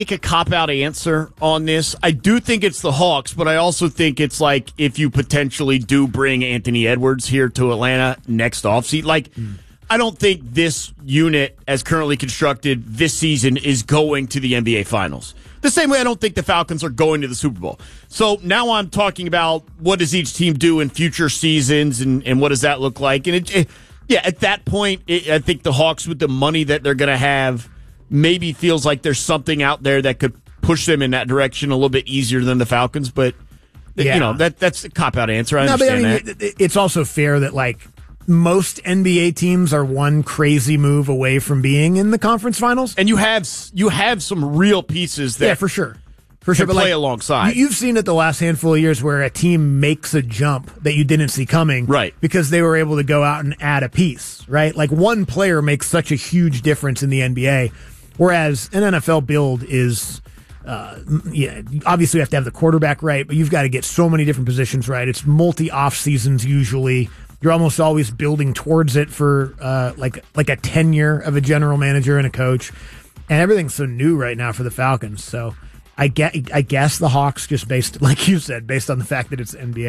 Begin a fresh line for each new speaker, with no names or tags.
a cop-out answer on this. I do think it's the Hawks, but I also think it's like if you potentially do bring Anthony Edwards here to Atlanta next offseason. I don't think this unit, as currently constructed this season, is going to the NBA Finals. The same way I don't think the Falcons are going to the Super Bowl. So now I'm talking about what does each team do in future seasons and what does that look like. And at that point, I think the Hawks, with the money that they're going to have, maybe feels like there's something out there that could push them in that direction a little bit easier than the Falcons. But, that's a cop-out answer. I understand that.
It's also fair that, most NBA teams are one crazy move away from being in the conference finals.
And you have some real pieces that
for sure.
But play alongside.
You've seen it the last handful of years where a team makes a jump that you didn't see coming.
Right.
Because they were able to go out and add a piece, right? Like one player makes such a huge difference in the NBA, whereas an NFL build is... obviously you have to have the quarterback right, but you've got to get so many different positions right. It's multi-off seasons usually. You're almost always building towards it for like a tenure of a general manager and a coach, and everything's so new right now for the Falcons. So I guess the Hawks, just based, like you said, based on the fact that it's NBA.